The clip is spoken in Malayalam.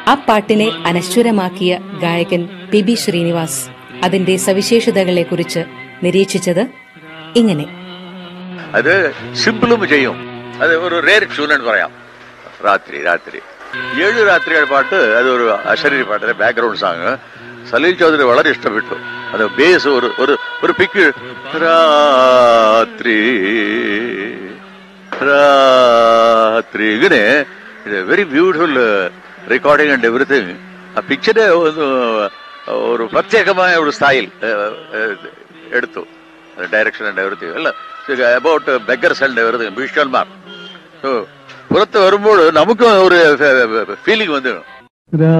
ആ പാട്ടിനെ അനശ്വരമാക്കിയ ഗായകൻ പി ബി ശ്രീനിവാസ് അതിന്റെ സവിശേഷതകളെക്കുറിച്ച് നിരീക്ഷിച്ചത് ഇങ്ങനെ. അത് സിമ്പിളും ചെയ്യും. അത് ഒരു റേർ ട്യൂൺ എന്ന് പറയാം. രാത്രി 7 രാത്രിയുടെ പാട്ട്, അതൊരു അശരീരി പാട്ടിന്റെ ബാക്ക്ഗ്രൗണ്ട് സോങ് സലീൽ ചൗധരി വളരെ ഇഷ്ടപ്പെട്ടു. അത് ബേസ് ഒരു പിക്ക് രാത്രി ഇങ്ങനെ very beautiful recording and everything. ആ പിക്ചറെ ഒരു പ്രത്യേകമായ ഒരു സ്റ്റൈൽ എടുത്തു, ഡയറക്ഷൻ ആൻഡ് എവറിത്തിങ്. അല്ല, അബൌട്ട് ബെഗർസ് ആൻഡ് എവറിത്തിങ്, മ്യൂസിഷ്യന്മാർ പുറത്ത് വരുമ്പോൾ നമുക്ക് ഒരു ഫീലിംഗ് വന്നു.